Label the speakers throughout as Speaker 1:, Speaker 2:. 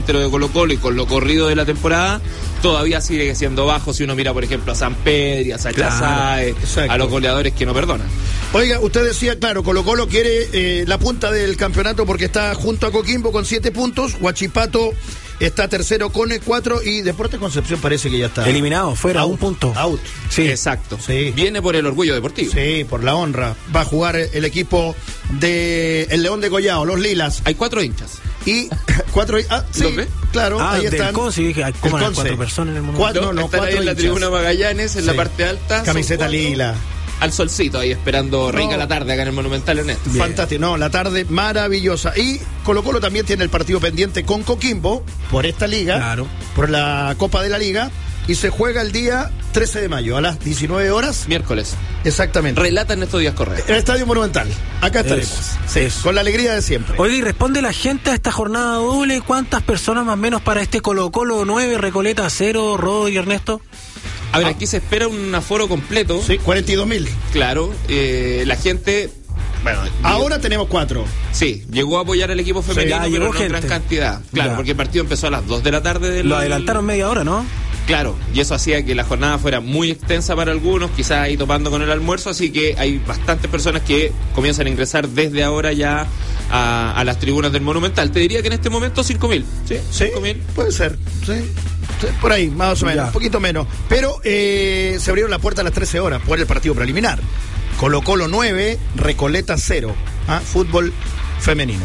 Speaker 1: de Colo-Colo y con lo corrido de la temporada, todavía sigue siendo bajo si uno mira, por ejemplo, a San Pedro, a Sacha Sáez, a los goleadores que no perdonan.
Speaker 2: Oiga, usted decía, claro, Colo-Colo quiere la punta del campeonato porque está junto a Coquimbo con 7 puntos, Huachipato está tercero con 4 y Deportes Concepción parece que ya está
Speaker 3: eliminado, fuera, un punto.
Speaker 2: Out.
Speaker 1: Sí, exacto.
Speaker 2: Sí.
Speaker 1: Viene por el orgullo deportivo.
Speaker 2: Sí, por la honra. Va a jugar el equipo de el León de Collao, los Lilas.
Speaker 1: Hay 4 hinchas.
Speaker 2: Y 4 sí,
Speaker 1: ¿Los ve?
Speaker 2: Claro, ahí están.
Speaker 3: Conce, dije, ¿cómo eran 4 personas en el monumento?
Speaker 1: Están ahí en la tribuna Magallanes, en la parte alta.
Speaker 2: Camiseta lila.
Speaker 1: Al solcito, ahí esperando rica la tarde acá en el Monumental, Ernesto.
Speaker 2: Fantástico, la tarde maravillosa. Y Colo-Colo también tiene el partido pendiente con Coquimbo por esta liga,
Speaker 3: claro,
Speaker 2: por la Copa de la Liga, y se juega el día 13 de mayo a las 19 horas.
Speaker 1: Miércoles.
Speaker 2: Exactamente.
Speaker 1: Relata Ernesto Díaz Correa.
Speaker 2: En el Estadio Monumental. Acá estaremos. Con la alegría de siempre.
Speaker 3: Oye, y responde la gente a esta jornada doble. ¿Cuántas personas más o menos para este Colo-Colo 9, Recoleta 0, Rodo y Ernesto?
Speaker 1: A ver, aquí se espera un aforo completo.
Speaker 2: Sí, 42.000.
Speaker 1: Claro, la gente... Bueno,
Speaker 2: ahora tenemos 4.
Speaker 1: Sí, llegó a apoyar al equipo femenino, pero no en gran cantidad. Claro, porque el partido empezó a las 2 de la tarde.
Speaker 3: Lo adelantaron media hora, ¿no?
Speaker 1: Claro, y eso hacía que la jornada fuera muy extensa para algunos, quizás ahí topando con el almuerzo, así que hay bastantes personas que comienzan a ingresar desde ahora ya a las tribunas del Monumental. Te diría que en este momento 5.000.
Speaker 2: Sí, 5.000. Puede ser, sí. Por ahí, más o menos, un poquito menos. Pero se abrieron la puerta a las 13 horas por el partido preliminar. Colo-Colo 9, Recoleta 0. Fútbol femenino.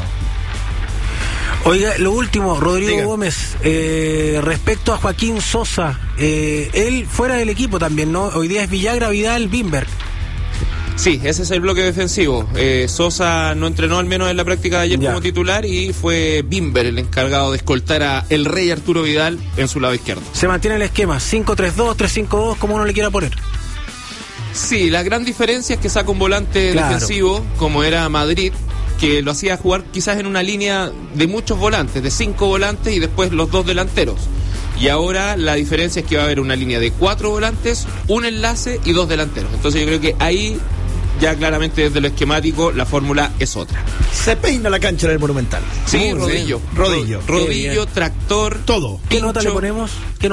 Speaker 3: Oiga, lo último, Rodrigo Gómez, respecto a Joaquín Sosa, él fuera del equipo también, ¿no? Hoy día es Villagra, Vidal, Bimberg.
Speaker 1: Sí, ese es el bloque defensivo. Sosa no entrenó al menos en la práctica de ayer como titular y fue Bimberg el encargado de escoltar a el Rey Arturo Vidal en su lado izquierdo.
Speaker 3: Se mantiene el esquema, 5-3-2, 3-5-2, como uno le quiera poner.
Speaker 1: Sí, la gran diferencia es que saca un volante defensivo, como era Madrid, que lo hacía jugar quizás en una línea de muchos volantes, de 5 volantes y después los 2 delanteros. Y ahora la diferencia es que va a haber una línea de 4 volantes, un enlace y 2 delanteros. Entonces yo creo que ahí ya claramente desde lo esquemático la fórmula es otra.
Speaker 2: Se peina la cancha del Monumental.
Speaker 1: Sí, rodillo, tractor.
Speaker 2: Todo.
Speaker 3: ¿Qué nota le ponemos?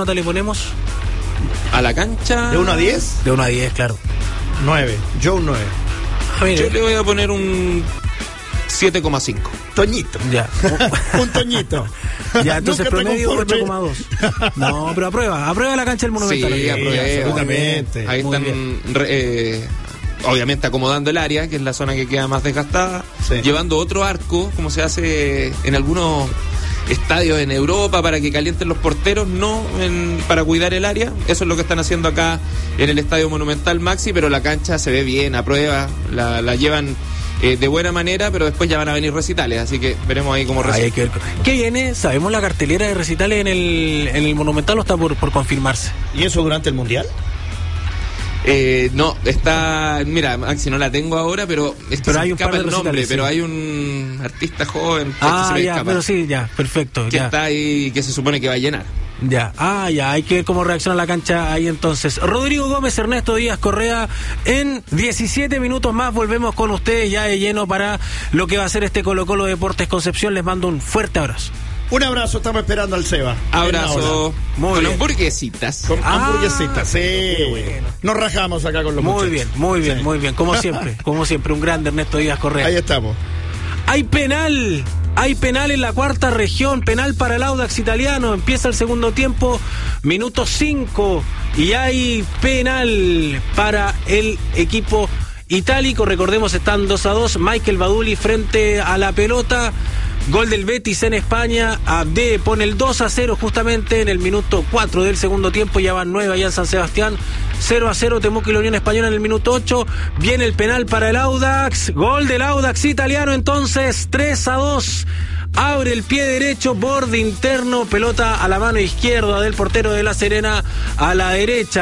Speaker 1: ¿A la cancha?
Speaker 2: ¿De 1 a 10?
Speaker 3: De 1 a 10, claro.
Speaker 2: 9. Yo un 9.
Speaker 1: Yo le voy a poner un 7,5.
Speaker 2: Toñito.
Speaker 3: Ya.
Speaker 2: Un toñito.
Speaker 3: Ya, entonces promedio 8,2. No, pero aprueba la cancha del Monumental.
Speaker 1: Sí, aprueba.
Speaker 2: Absolutamente.
Speaker 1: Ahí están obviamente acomodando el área, que es la zona que queda más desgastada, llevando otro arco, como se hace en algunos estadios en Europa para que calienten los porteros, para cuidar el área. Eso es lo que están haciendo acá en el Estadio Monumental, Maxi, pero la cancha se ve bien, aprueba, la llevan de buena manera, pero después ya van a venir recitales, así que veremos ahí cómo
Speaker 3: recita. ¿Qué viene? ¿Sabemos la cartelera de recitales en el Monumental o está por confirmarse?
Speaker 2: ¿Y eso durante el Mundial?
Speaker 1: No, está... Mira, Maxi, no la tengo ahora, pero
Speaker 3: hay un par de
Speaker 1: nombre, pero hay un artista joven
Speaker 3: pero sí, ya, perfecto.
Speaker 1: Que está ahí, que se supone que va a llenar.
Speaker 3: Ya, hay que ver cómo reacciona la cancha ahí entonces. Rodrigo Gómez, Ernesto Díaz Correa, en 17 minutos más volvemos con ustedes ya de lleno para lo que va a ser este Colo-Colo Deportes Concepción. Les mando un fuerte abrazo.
Speaker 2: Un abrazo, estamos esperando al Seba.
Speaker 1: Abrazo. Con hamburguesitas.
Speaker 2: Con hamburguesitas, sí. Bueno. Nos rajamos acá con los muchachos.
Speaker 3: Muy bien. Como siempre, un grande Ernesto Díaz Correa.
Speaker 2: Ahí estamos.
Speaker 3: Hay penal en la cuarta región, penal para el Audax italiano, empieza el segundo tiempo, minuto 5, y hay penal para el equipo itálico. Recordemos, están 2-2, Michael Baduli frente a la pelota. Gol del Betis en España, Abde pone el 2-0 justamente en el minuto 4 del segundo tiempo, ya van 9 allá en San Sebastián, 0-0 Temuco y la Unión Española en el minuto 8, viene el penal para el Audax, gol del Audax italiano entonces, 3-2, abre el pie derecho, borde interno, pelota a la mano izquierda del portero de La Serena, a la derecha,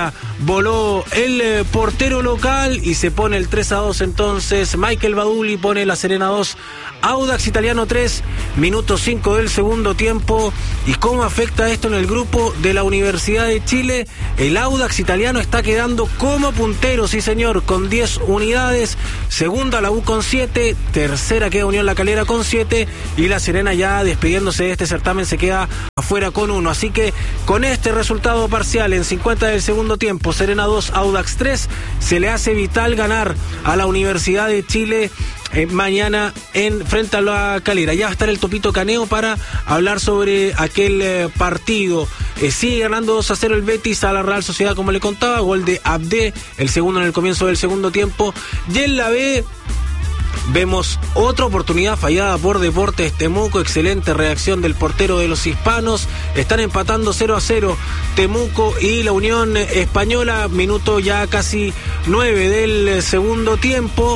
Speaker 3: voló el portero local y se pone el 3-2 entonces. Michael Baduli pone La Serena 2, Audax Italiano 3, minuto 5 del segundo tiempo. ¿Y cómo afecta esto en el grupo de la Universidad de Chile? El Audax Italiano está quedando como puntero, sí señor, con 10 unidades. Segunda la U con 7, tercera queda Unión La Calera con 7 y La Serena, ya despidiéndose de este certamen, se queda afuera con 1. Así que con este resultado parcial en 50 del segundo tiempo, Serena 2, Audax 3, se le hace vital ganar a la Universidad de Chile mañana frente a La Calera. Ya va a estar el Topito Caneo para hablar sobre aquel partido. Sigue ganando 2-0 el Betis a la Real Sociedad, como le contaba, gol de Abde, el segundo en el comienzo del segundo tiempo. Y en la B vemos otra oportunidad fallada por Deportes Temuco. Excelente reacción del portero de los hispanos. Están empatando 0-0 Temuco y la Unión Española, minuto ya casi 9 del segundo tiempo.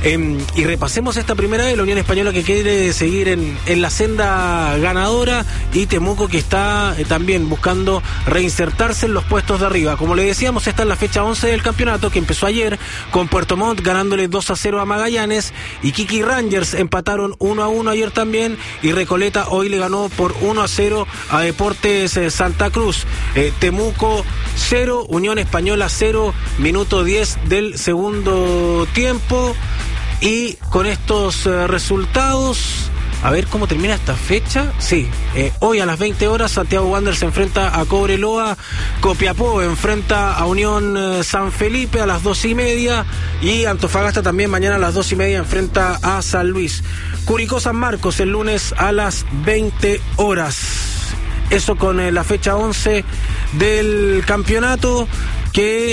Speaker 3: Y repasemos esta primera vez, la Unión Española que quiere seguir en la senda ganadora, y Temuco que está también buscando reinsertarse en los puestos de arriba. Como le decíamos, esta es la fecha 11 del campeonato, que empezó ayer con Puerto Montt ganándole 2-0 a Magallanes, y Kiki Rangers empataron 1-1 ayer también, y Recoleta hoy le ganó por 1-0 a Deportes Santa Cruz. Temuco 0, Unión Española 0, minuto 10 del segundo tiempo. Y con estos resultados, a ver cómo termina esta fecha. Sí, hoy a las 20 horas Santiago Wanderers se enfrenta a Cobreloa, Copiapó enfrenta a Unión San Felipe a las 2:30, y Antofagasta también mañana a las 2:30 enfrenta a San Luis. Curicó San Marcos el lunes a las 20 horas. Eso con la fecha 11 del campeonato, que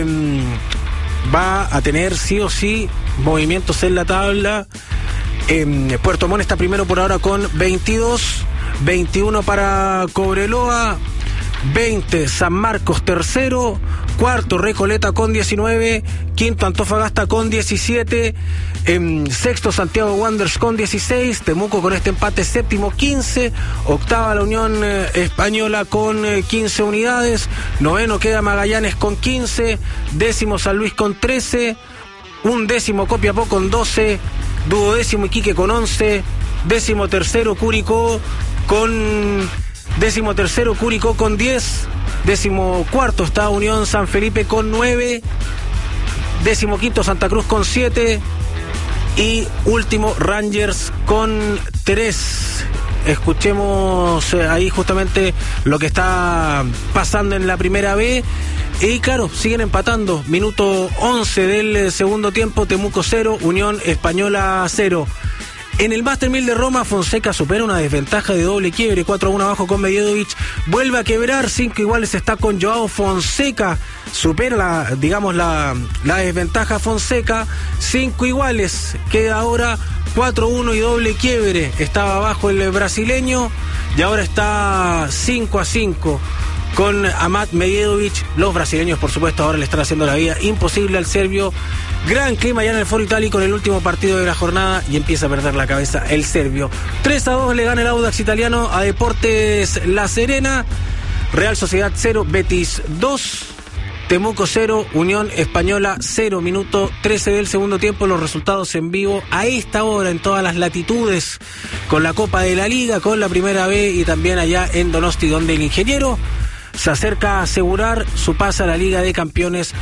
Speaker 3: va a tener sí o sí movimientos en la tabla. Puerto Montt está primero por ahora con 22, 21 para Cobreloa, 20 San Marcos tercero, cuarto Recoleta con 19, quinto Antofagasta con 17, sexto Santiago Wanderers con 16, Temuco con este empate séptimo 15, octava la Unión Española con 15 unidades, noveno queda Magallanes con 15, décimo San Luis con 13, undécimo Copiapó con 12, duodécimo Iquique con 11, décimo tercero Curicó con 10, décimo cuarto está Unión San Felipe con 9, décimo quinto Santa Cruz con 7 y último Rangers con 3. Escuchemos ahí justamente lo que está pasando en la primera B. Y claro, siguen empatando. Minuto 11 del segundo tiempo, Temuco 0, Unión Española 0. En el Master 1000 de Roma, Fonseca supera una desventaja de doble quiebre, 4-1 abajo con Medjedovic, vuelve a quebrar, 5 iguales está con Joao Fonseca, supera la desventaja Fonseca, 5 iguales, queda ahora 4-1 y doble quiebre, estaba abajo el brasileño y ahora está 5-5 con Amat Medjedovic. Los brasileños, por supuesto, ahora le están haciendo la vida imposible al serbio. Gran clima ya en el Foro Itálico en el último partido de la jornada, y empieza a perder la cabeza el serbio. 3-2 le gana el Audax Italiano a Deportes La Serena. Real Sociedad 0, Betis 2, Temuco 0, Unión Española 0. Minuto 13 del segundo tiempo. Los resultados en vivo a esta hora en todas las latitudes, con la Copa de la Liga, con la Primera B y también allá en Donosti, donde el ingeniero se acerca a asegurar su pase a la Liga de Campeones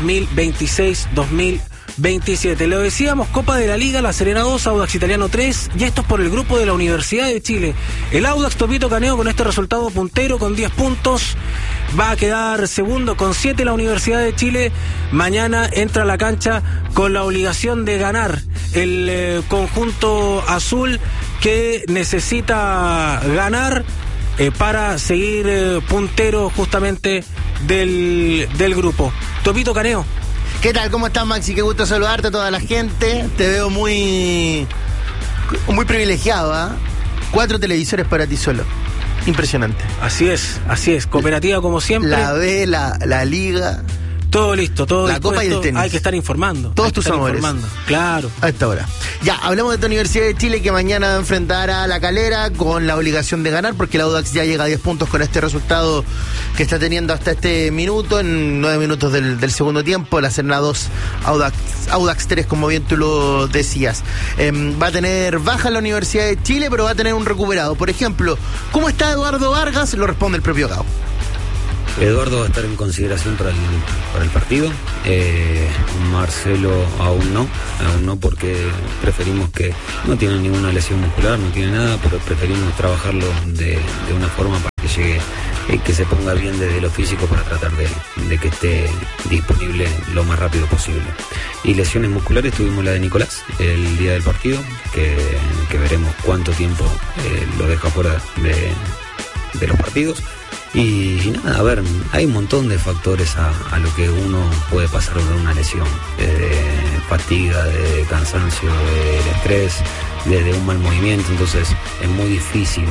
Speaker 3: 2026-2027. Lo decíamos, Copa de la Liga, La Serena 2, Audax Italiano 3, y esto es por el grupo de la Universidad de Chile. El Audax, Topito Caneo, con este resultado puntero con 10 puntos, va a quedar segundo con 7 la Universidad de Chile. Mañana entra a la cancha con la obligación de ganar el conjunto azul, que necesita ganar para seguir puntero justamente del grupo. Topito Caneo.
Speaker 4: ¿Qué tal? ¿Cómo estás, Maxi? Qué gusto saludarte a toda la gente. Te veo muy privilegiado, ¿ah? 4 televisores para ti solo. Impresionante.
Speaker 3: Así es. Cooperativa como siempre.
Speaker 4: La B, la Liga.
Speaker 3: Todo listo, todo
Speaker 4: la
Speaker 3: dispuesto.
Speaker 4: Copa y el tenis.
Speaker 3: Hay que estar informando.
Speaker 4: Todos tus amores.
Speaker 3: Claro.
Speaker 4: A esta hora. Ya, hablamos de esta Universidad de Chile que mañana va a enfrentar a La Calera con la obligación de ganar, porque la Audax ya llega a 10 puntos con este resultado que está teniendo hasta este minuto, en 9 minutos del segundo tiempo. La Serena 2, Audax 3, como bien tú lo decías. Va a tener baja la Universidad de Chile, pero va a tener un recuperado. Por ejemplo, ¿cómo está Eduardo Vargas? Lo responde el propio Gago.
Speaker 5: Eduardo va a estar en consideración para el partido. Marcelo aún no, porque preferimos que no tiene ninguna lesión muscular, no tiene nada, pero preferimos trabajarlo de una forma para que llegue, que se ponga bien desde lo físico para tratar de que esté disponible lo más rápido posible. Y lesiones musculares tuvimos la de Nicolás el día del partido, que veremos cuánto tiempo lo deja fuera de los partidos. Y nada, a ver, hay un montón de factores a lo que uno puede pasar de una lesión, de fatiga, de cansancio, del estrés, de un mal movimiento. Entonces es muy difícil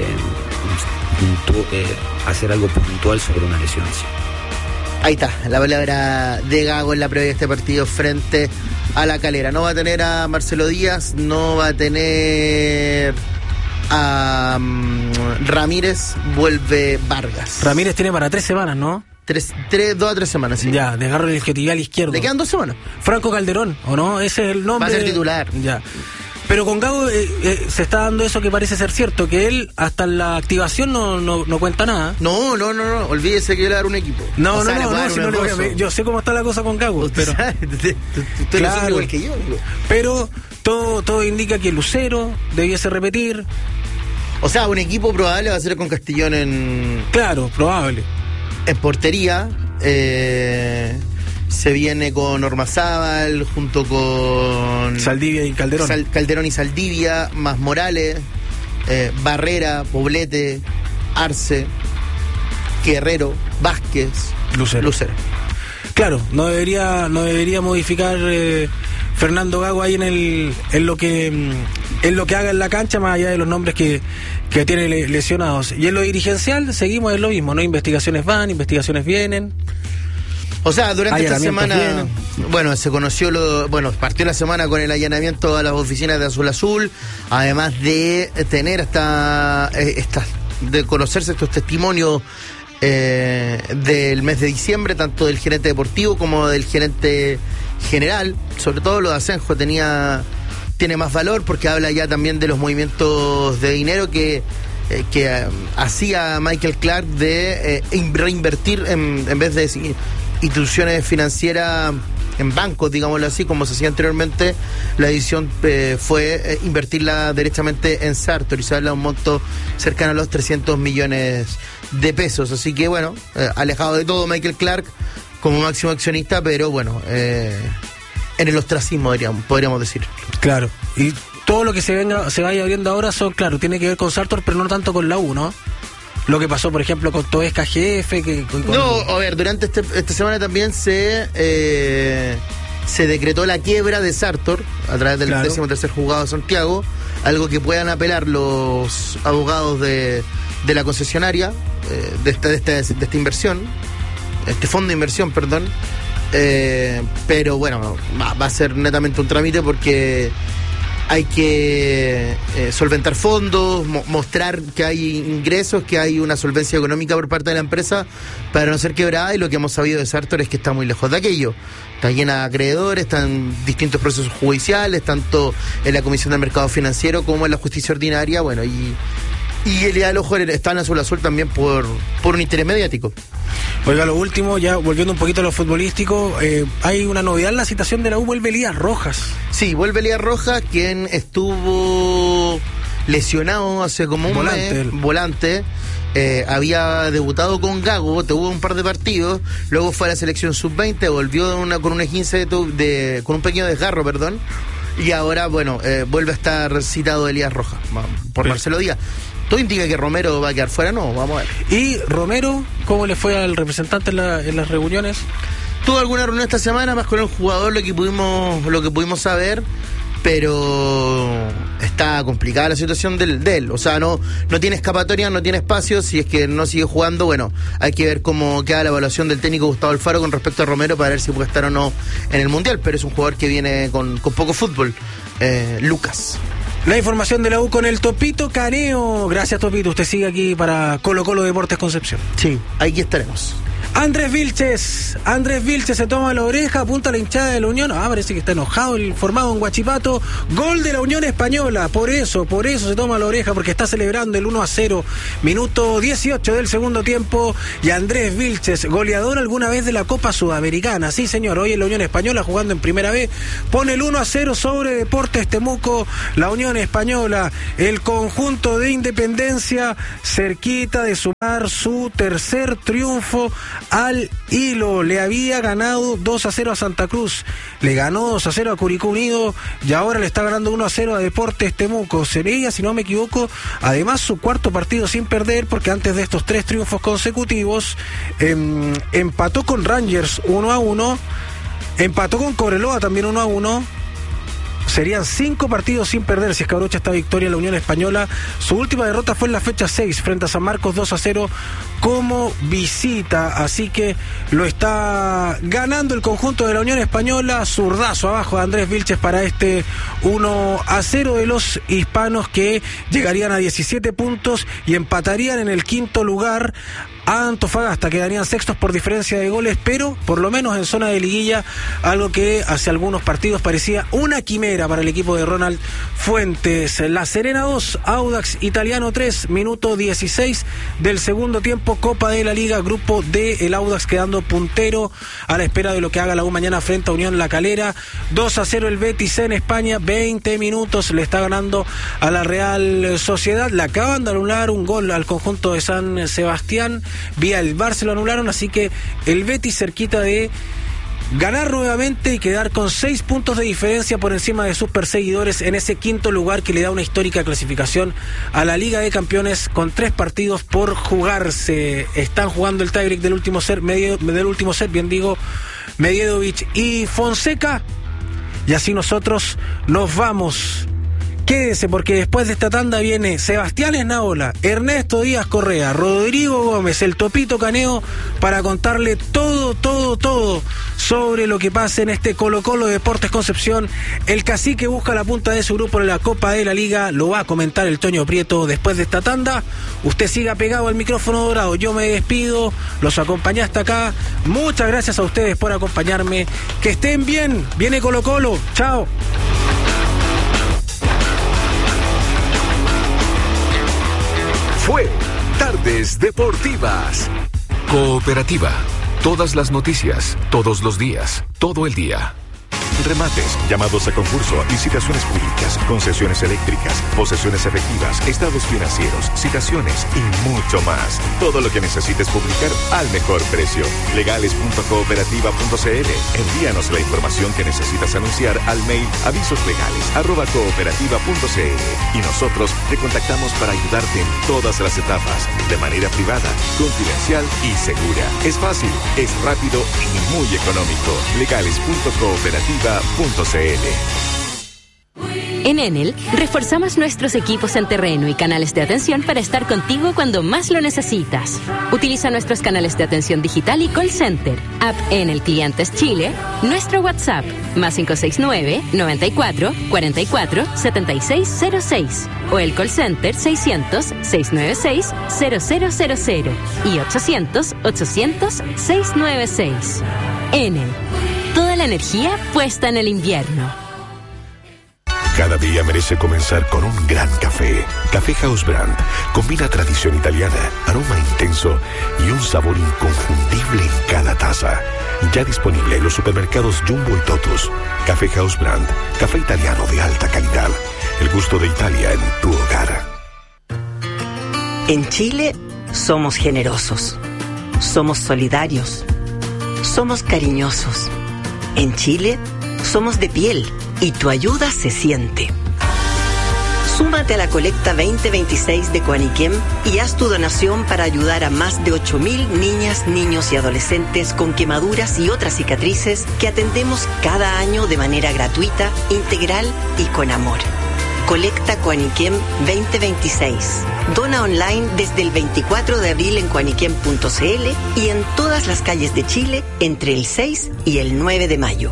Speaker 5: hacer algo puntual sobre una lesión. Sí.
Speaker 4: Ahí está, la palabra de Gago en la previa de este partido frente a La Calera. No va a tener a Marcelo Díaz, no va a tener a Ramírez, vuelve Vargas.
Speaker 3: Ramírez tiene para 3 semanas, ¿no?
Speaker 4: 2 a 3 semanas, sí.
Speaker 3: Ya, desgarro el isquiotibial izquierdo.
Speaker 4: Le quedan 2 semanas.
Speaker 3: Franco Calderón, ¿o no? Ese es el nombre.
Speaker 4: Va a ser titular.
Speaker 3: Ya. Pero con Gago se está dando eso que parece ser cierto, que él hasta la activación no cuenta nada.
Speaker 4: No, olvídese que le va a dar un equipo.
Speaker 3: No, yo sé cómo está la cosa con Gago, pero
Speaker 4: usted lo sabe igual que yo, amigo.
Speaker 3: Pero todo indica que Lucero debiese repetir.
Speaker 4: O sea, un equipo probable va a ser con Castellón en...
Speaker 3: Claro, probable.
Speaker 4: En portería, se viene con Ormazábal, junto con...
Speaker 3: Saldivia y Calderón.
Speaker 4: Calderón y Saldivia, más Morales, Barrera, Poblete, Arce, Guerrero, Vázquez, Lucero.
Speaker 3: Claro, no debería modificar Fernando Gago ahí en lo que haga en la cancha, más allá de los nombres que tiene lesionados. Y en lo dirigencial seguimos en lo mismo, ¿no? Investigaciones van, investigaciones vienen.
Speaker 4: O sea, durante esta semana, se conoció partió la semana con el allanamiento a las oficinas de Azul Azul, además de tener de conocerse estos testimonios del mes de diciembre, tanto del gerente deportivo como del gerente general. Sobre todo lo de Asenjo tiene más valor porque habla ya también de los movimientos de dinero que hacía Michael Clark de reinvertir en vez de instituciones financieras en bancos, digámoslo así, como se hacía anteriormente. La decisión fue invertirla directamente en Sartor y se habla de un monto cercano a los 300 millones de pesos. Así que alejado de todo Michael Clark como máximo accionista, pero en el ostracismo podríamos decir. Claro,
Speaker 3: y todo lo que se vaya abriendo ahora tiene que ver con Sartor, pero no tanto con la U, ¿no? Lo que pasó, por ejemplo, con Toesca Jefe.
Speaker 4: Durante esta semana también se decretó la quiebra de Sartor a través del 13º juzgado de Santiago, algo que puedan apelar los abogados de la concesionaria, de esta inversión, este fondo de inversión, perdón. Pero va a ser netamente un trámite porque hay que solventar fondos, mostrar que hay ingresos, que hay una solvencia económica por parte de la empresa para no ser quebrada, y lo que hemos sabido de Sartor es que está muy lejos de aquello. Está llena de acreedores, está en distintos procesos judiciales, tanto en la Comisión del Mercado Financiero como en la Justicia Ordinaria, y el día del ojo está en Azul Azul también por un interés mediático.
Speaker 3: Oiga, lo último, ya volviendo un poquito a lo futbolístico, hay una novedad en la citación de la U, vuelve Elías Rojas.
Speaker 4: Sí, vuelve Elías Rojas, quien estuvo lesionado hace como un mes, volante. Había debutado con Gago, tuvo un par de partidos, luego fue a la selección sub-20, volvió con un esguince con un pequeño desgarro, y ahora, vuelve a estar citado Elías Rojas por Marcelo Díaz. Todo indica que Romero va a quedar fuera, no, vamos a ver.
Speaker 3: ¿Y Romero, cómo le fue al representante en las reuniones?
Speaker 4: Tuvo alguna reunión esta semana, más con el jugador, lo que pudimos saber. pero está complicada la situación de él. O sea, no tiene escapatoria, no tiene espacio. Si es que no sigue jugando, bueno, hay que ver cómo queda la evaluación del técnico Gustavo Alfaro con respecto a Romero para ver si puede estar o no en el Mundial, pero es un jugador que viene con poco fútbol. Lucas.
Speaker 3: La información de la U con el Topito Caneo. Gracias, Topito. Usted sigue aquí para Colo Colo Deportes Concepción.
Speaker 4: Sí, aquí estaremos.
Speaker 3: Andrés Vilches se toma la oreja, apunta a la hinchada de la Unión. Parece que está enojado el formado en Huachipato. Gol de la Unión Española, por eso se toma la oreja, porque está celebrando el 1-0, minuto 18 del segundo tiempo. Y Andrés Vilches, goleador alguna vez de la Copa Sudamericana, sí señor, hoy en la Unión Española jugando en Primera B, pone el 1-0 sobre Deportes Temuco. La Unión Española, el conjunto de Independencia, cerquita de sumar su tercer triunfo al hilo. Le había ganado 2-0 a Santa Cruz, le ganó 2-0 a Curicó Unido y ahora le está ganando 1-0 a Deportes Temuco. Sería, si no me equivoco, además su cuarto partido sin perder, porque antes de estos 3 triunfos consecutivos empató con Rangers 1-1, empató con Cobreloa también 1-1. Serían 5 partidos sin perder si es que abrocha esta victoria en la Unión Española. Su última derrota fue en la fecha 6 frente a San Marcos, 2-0 como visita. Así que lo está ganando el conjunto de la Unión Española. Zurdazo abajo de Andrés Vilches para este 1-0 de los hispanos, que llegarían a 17 puntos y empatarían en el quinto lugar a Antofagasta. Quedarían sextos por diferencia de goles, pero por lo menos en zona de liguilla, algo que hace algunos partidos parecía una quimera para el equipo de Ronald Fuentes. La Serena 2, Audax Italiano 3, minuto 16 del segundo tiempo. Copa de la Liga, grupo D, el Audax quedando puntero a la espera de lo que haga la U mañana frente a Unión La Calera. 2-0 el Betis en España, 20 minutos le está ganando a la Real Sociedad. Le acaban de anular un gol al conjunto de San Sebastián, vía el VAR se lo anularon, así que el Betis cerquita de ganar nuevamente y quedar con 6 puntos de diferencia por encima de sus perseguidores en ese quinto lugar, que le da una histórica clasificación a la Liga de Campeones con 3 partidos por jugarse. Están jugando el tiebreak del último set, Medjedovic y Fonseca, y así nosotros nos vamos. Quédese, porque después de esta tanda viene Sebastián Esnaola, Ernesto Díaz Correa, Rodrigo Gómez, el Topito Caneo, para contarle todo sobre lo que pasa en este Colo Colo Deportes Concepción. El Cacique busca la punta de su grupo en la Copa de la Liga, lo va a comentar el Toño Prieto después de esta tanda. Usted siga pegado al micrófono dorado, yo me despido, los acompañé hasta acá. Muchas gracias a ustedes por acompañarme, que estén bien, viene Colo Colo, chao.
Speaker 6: Fue Tardes Deportivas. Cooperativa. Todas las noticias, todos los días, todo el día. Remates, llamados a concurso, licitaciones públicas, concesiones eléctricas, posesiones efectivas, estados financieros, citaciones y mucho más. Todo lo que necesites publicar al mejor precio. Legales.cooperativa.cl. Envíanos la información que necesitas anunciar al mail avisoslegales@cooperativa.cl y nosotros te contactamos para ayudarte en todas las etapas, de manera privada, confidencial y segura. Es fácil, es rápido y muy económico. Legales.cooperativa.cl.
Speaker 7: En Enel, reforzamos nuestros equipos en terreno y canales de atención para estar contigo cuando más lo necesitas. Utiliza nuestros canales de atención digital y call center, app Enel Clientes Chile, nuestro WhatsApp, +569 94 44 7606, o el call center 600 696 0000 y 800 800 696. Enel. Toda la energía puesta en el invierno.
Speaker 6: Cada día merece comenzar con un gran café. Café House Brand combina tradición italiana, aroma intenso y un sabor inconfundible en cada taza. Ya disponible en los supermercados Jumbo y Totus. Café House Brand, café italiano de alta calidad. El gusto de Italia en tu hogar.
Speaker 8: En Chile somos generosos, somos solidarios, somos cariñosos. En Chile somos de piel y tu ayuda se siente. Súmate a la colecta 2026 de Coaniquem y haz tu donación para ayudar a más de 8.000 niñas, niños y adolescentes con quemaduras y otras cicatrices que atendemos cada año de manera gratuita, integral y con amor. Colecta Coaniquem 2026. Dona online desde el 24 de abril en coaniquem.cl y en todas las calles de Chile entre el 6 y el 9 de mayo.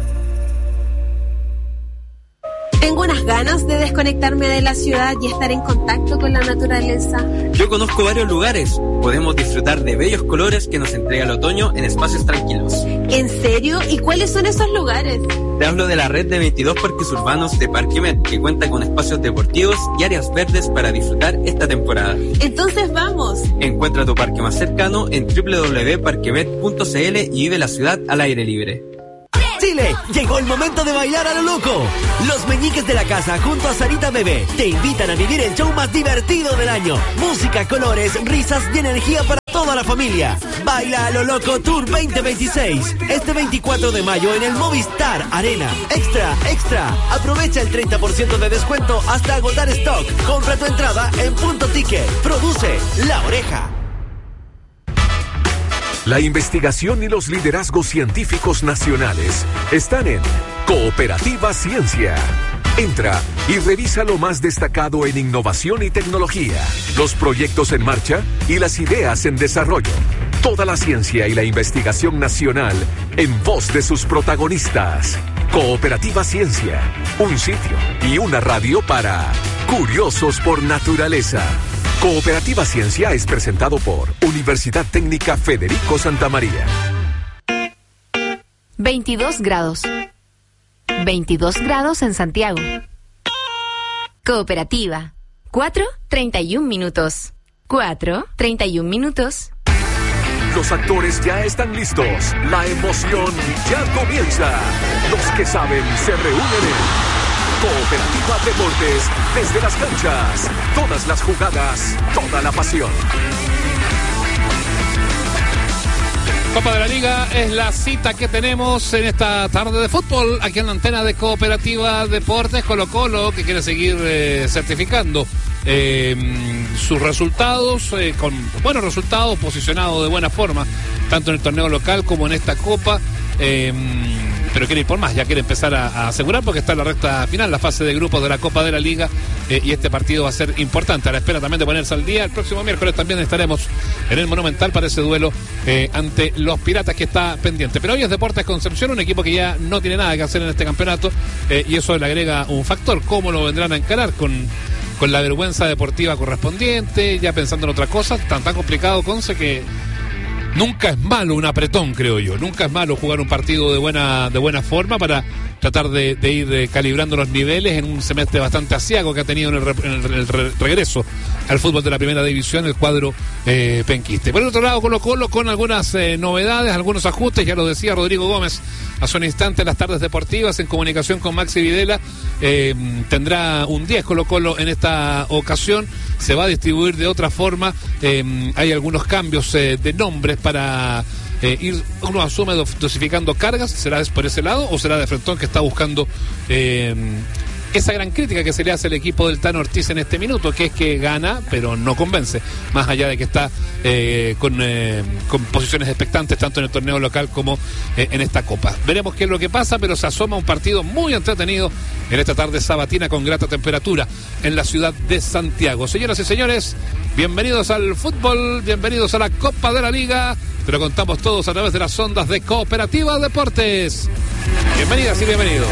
Speaker 9: Tengo unas ganas de desconectarme de la ciudad y estar en contacto con la naturaleza.
Speaker 10: Yo conozco varios lugares. Podemos disfrutar de bellos colores que nos entrega el otoño en espacios tranquilos.
Speaker 9: ¿En serio? ¿Y cuáles son esos lugares?
Speaker 10: Te hablo de la red de 22 parques urbanos de Parquemet, que cuenta con espacios deportivos y áreas verdes para disfrutar esta temporada.
Speaker 9: Entonces vamos.
Speaker 10: Encuentra tu parque más cercano en www.parquemet.cl y vive la ciudad al aire libre.
Speaker 11: Chile, llegó el momento de bailar a lo loco. Los meñiques de la casa junto a Sarita Bebé te invitan a vivir el show más divertido del año. Música, colores, risas y energía para toda la familia. Baila a lo loco Tour 2026. Este 24 de mayo en el Movistar Arena. Extra. Aprovecha el 30% de descuento hasta agotar stock. Compra tu entrada en Punto Ticket. Produce La Oreja.
Speaker 6: La investigación y los liderazgos científicos nacionales están en Cooperativa Ciencia. Entra y revisa lo más destacado en innovación y tecnología, los proyectos en marcha y las ideas en desarrollo. Toda la ciencia y la investigación nacional en voz de sus protagonistas. Cooperativa Ciencia, un sitio y una radio para curiosos por naturaleza. Cooperativa Ciencia es presentado por Universidad Técnica Federico Santa María.
Speaker 12: 22 grados. 22 grados en Santiago. Cooperativa. 4:31 minutos. 4:31 minutos.
Speaker 6: Los actores ya están listos. La emoción ya comienza. Los que saben se reúnen en Cooperativa Deportes, desde las canchas, todas las jugadas, toda la pasión.
Speaker 13: Copa de la Liga es la cita que tenemos en esta tarde de fútbol, aquí en la antena de Cooperativa Deportes. Colo-Colo, que quiere seguir certificando sus resultados, con buenos resultados, posicionado de buena forma, tanto en el torneo local como en esta Copa. Pero quiere ir por más, ya quiere empezar a asegurar porque está en la recta final, la fase de grupos de la Copa de la Liga, y este partido va a ser importante. A la espera también de ponerse al día. El próximo miércoles también estaremos en el Monumental para ese duelo ante los Piratas, que está pendiente. Pero hoy es Deportes Concepción, un equipo que ya no tiene nada que hacer en este campeonato, y eso le agrega un factor. ¿Cómo lo vendrán a encarar? Con la vergüenza deportiva correspondiente, ya pensando en otra cosa. Tan complicado, Conce, que nunca es malo un apretón, creo yo. Nunca es malo jugar un partido de buena forma para tratar de ir calibrando los niveles en un semestre bastante aciago que ha tenido en el regreso al fútbol de la primera división el cuadro penquiste. Por el otro lado, Colo-Colo con algunas novedades, algunos ajustes. Ya lo decía Rodrigo Gómez hace un instante en las tardes deportivas en comunicación con Maxi Videla. Tendrá un 10 Colo-Colo en esta ocasión. Se va a distribuir de otra forma. Hay algunos cambios de nombres para uno asume dosificando cargas. ¿Será por ese lado o será de Frentón, que está buscando esa gran crítica que se le hace al equipo del Tano Ortiz en este minuto, que es que gana pero no convence, más allá de que está con posiciones expectantes tanto en el torneo local como en esta Copa? Veremos qué es lo que pasa, pero se asoma un partido muy entretenido en esta tarde sabatina con grata temperatura en la ciudad de Santiago. Señoras y señores, bienvenidos al fútbol, bienvenidos a la Copa de la Liga. Te lo contamos todos a través de las ondas de Cooperativa Deportes. Bienvenidas y bienvenidos.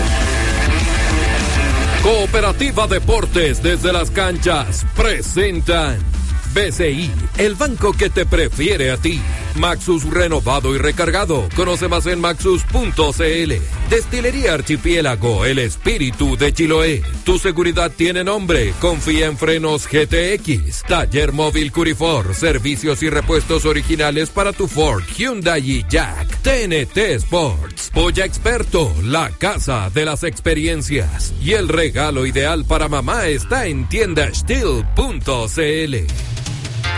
Speaker 14: Cooperativa Deportes desde las canchas presentan BCI, el banco que te prefiere a ti. Maxus renovado y recargado. Conoce más en maxus.cl. Destilería Archipiélago, el espíritu de Chiloé. Tu seguridad tiene nombre. Confía en Frenos GTX. Taller Móvil Curifor. Servicios y repuestos originales para tu Ford, Hyundai y Jack. TNT Sports. Polla Experto, la casa de las experiencias. Y el regalo ideal para mamá está en tiendastil.cl.